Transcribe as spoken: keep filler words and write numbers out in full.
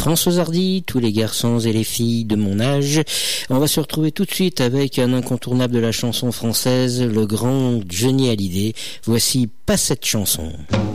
Françoise Hardy, tous les garçons et les filles de mon âge. On va se retrouver tout de suite avec un incontournable de la chanson française, le grand Johnny Hallyday. Voici Pas cette chanson.